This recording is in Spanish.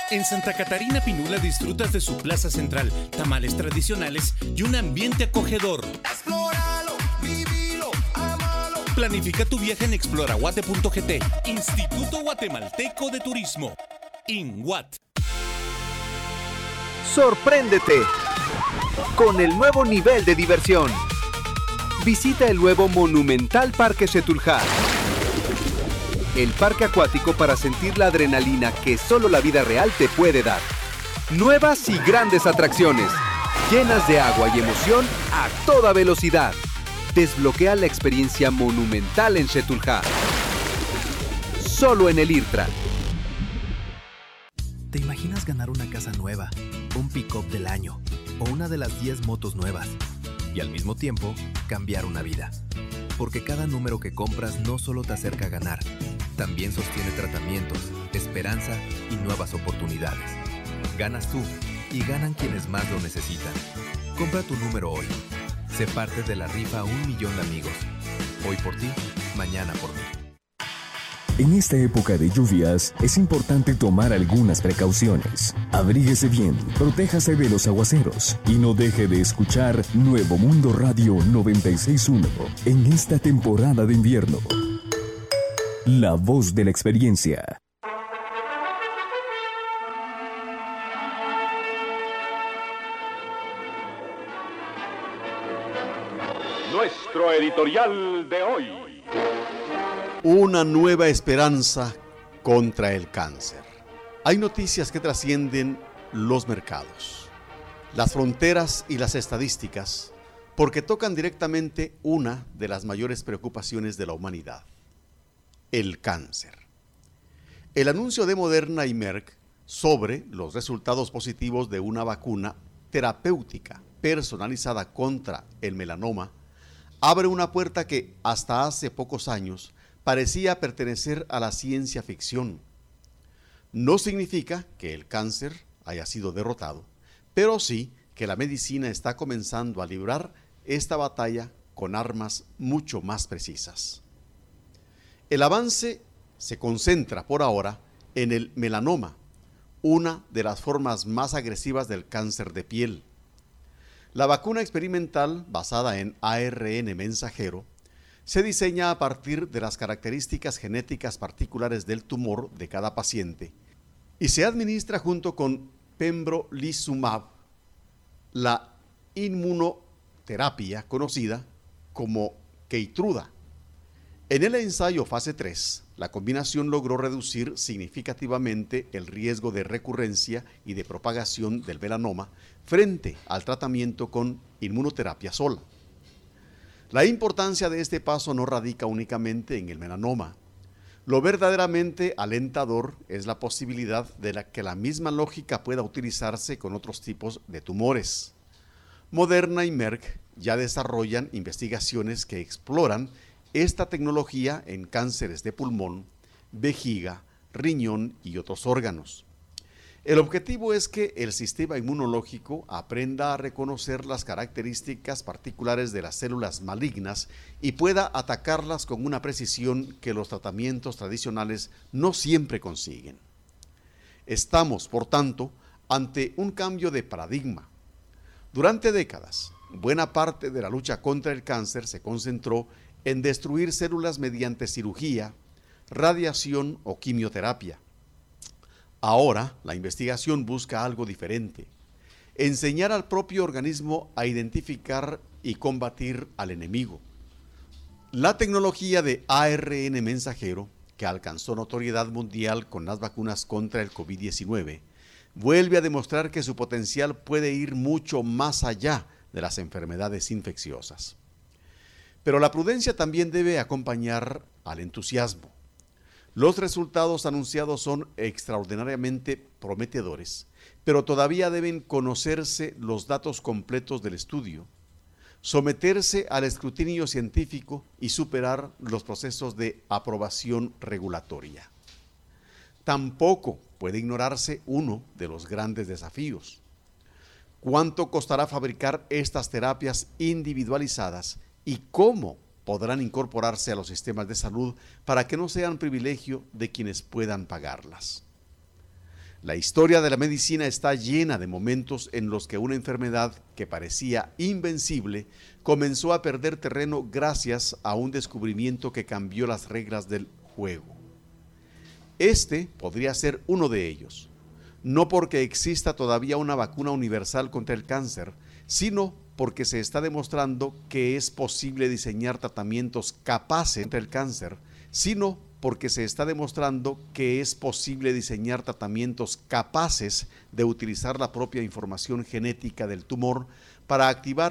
En Santa Catarina Pinula disfrutas de su plaza central, tamales tradicionales y un ambiente acogedor. Explóralo, vivilo, amalo. Planifica tu viaje en exploraguate.gt. Instituto Guatemalteco de Turismo. INGUAT. Sorpréndete con el nuevo nivel de diversión. Visita el nuevo monumental Parque Xetulhá. El parque acuático para sentir la adrenalina que solo la vida real te puede dar. Nuevas y grandes atracciones, llenas de agua y emoción a toda velocidad. Desbloquea la experiencia monumental en Xetulhá. Solo en el IRTRA. ¿Te imaginas ganar una casa nueva, un pick-up del año o una de las 10 motos nuevas? Y al mismo tiempo, cambiar una vida. Porque cada número que compras no solo te acerca a ganar, también sostiene tratamientos, esperanza y nuevas oportunidades. Ganas tú y ganan quienes más lo necesitan. Compra tu número hoy. Sé parte de la rifa 1 millón de amigos. Hoy por ti, mañana por mí. En esta época de lluvias, es importante tomar algunas precauciones. Abríguese bien, protéjase de los aguaceros y no deje de escuchar Nuevo Mundo Radio 96.1 en esta temporada de invierno. La voz de la experiencia. Nuestro editorial de hoy. Una nueva esperanza contra el cáncer. Hay noticias que trascienden los mercados, las fronteras y las estadísticas, porque tocan directamente una de las mayores preocupaciones de la humanidad: el cáncer. El anuncio de Moderna y Merck sobre los resultados positivos de una vacuna terapéutica personalizada contra el melanoma abre una puerta que hasta hace pocos años parecía pertenecer a la ciencia ficción. No significa que el cáncer haya sido derrotado, pero sí que la medicina está comenzando a librar esta batalla con armas mucho más precisas. El avance se concentra por ahora en el melanoma, una de las formas más agresivas del cáncer de piel. La vacuna experimental, basada en ARN mensajero, se diseña a partir de las características genéticas particulares del tumor de cada paciente y se administra junto con pembrolizumab, la inmunoterapia conocida como Keytruda. En el ensayo fase 3, la combinación logró reducir significativamente el riesgo de recurrencia y de propagación del melanoma frente al tratamiento con inmunoterapia sola. La importancia de este paso no radica únicamente en el melanoma. Lo verdaderamente alentador es la posibilidad de que la misma lógica pueda utilizarse con otros tipos de tumores. Moderna y Merck ya desarrollan investigaciones que exploran esta tecnología en cánceres de pulmón, vejiga, riñón y otros órganos. El objetivo es que el sistema inmunológico aprenda a reconocer las características particulares de las células malignas y pueda atacarlas con una precisión que los tratamientos tradicionales no siempre consiguen. Estamos, por tanto, ante un cambio de paradigma. Durante décadas, buena parte de la lucha contra el cáncer se concentró en destruir células mediante cirugía, radiación o quimioterapia. Ahora, la investigación busca algo diferente: enseñar al propio organismo a identificar y combatir al enemigo. La tecnología de ARN mensajero, que alcanzó notoriedad mundial con las vacunas contra el COVID-19, vuelve a demostrar que su potencial puede ir mucho más allá de las enfermedades infecciosas. Pero la prudencia también debe acompañar al entusiasmo. Los resultados anunciados son extraordinariamente prometedores, pero todavía deben conocerse los datos completos del estudio, someterse al escrutinio científico y superar los procesos de aprobación regulatoria. Tampoco puede ignorarse uno de los grandes desafíos: ¿cuánto costará fabricar estas terapias individualizadas y cómo podrán incorporarse a los sistemas de salud para que no sean privilegio de quienes puedan pagarlas? La historia de la medicina está llena de momentos en los que una enfermedad que parecía invencible comenzó a perder terreno gracias a un descubrimiento que cambió las reglas del juego. Este podría ser uno de ellos, no porque exista todavía una vacuna universal contra el cáncer, sino porque se está demostrando que es posible diseñar tratamientos capaces contra el cáncer, sino porque se está demostrando que es posible diseñar tratamientos capaces de utilizar la propia información genética del tumor para activar